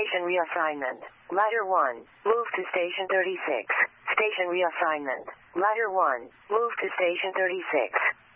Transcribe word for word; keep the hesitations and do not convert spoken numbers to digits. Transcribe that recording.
Station reassignment. Ladder one. Move to Station thirty-six. Station reassignment. Ladder one. Move to Station thirty-six.